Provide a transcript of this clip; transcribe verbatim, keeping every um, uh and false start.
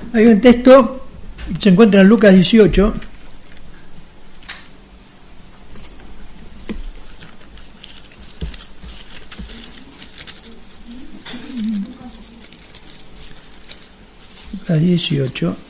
Hay un texto que se encuentra en Lucas dieciocho. Lucas dieciocho.